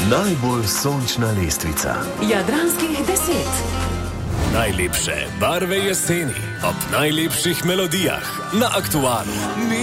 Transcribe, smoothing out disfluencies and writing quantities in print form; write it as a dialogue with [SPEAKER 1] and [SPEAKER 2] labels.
[SPEAKER 1] Najbolj sončna lestvica.
[SPEAKER 2] Jadranskih 10.
[SPEAKER 3] Najlepše barve jeseni ob najlepših melodijah na Aktualu.